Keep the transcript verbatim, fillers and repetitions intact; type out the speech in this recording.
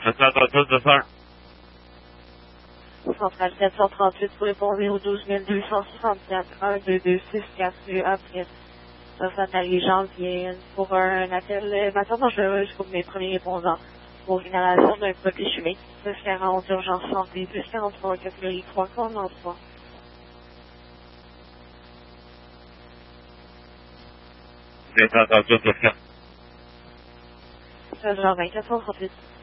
sept cent trente-huit, deux cents. Centrale sept cent trente-huit pour répondre au douze mille deux cent soixante-quatre, un deux deux six quatre rue April. Ça, ça t'arrive janvier pour un appel euh, matière dangereuse pour mes premiers répondants. Pour inhalation d'un produit chimique, plus quarante urgence santé, plus quarante-trois catégorie trois, commandement trois. sept cent trente-huit, deux cents. seize heures vingt, quatre cent trente-huit.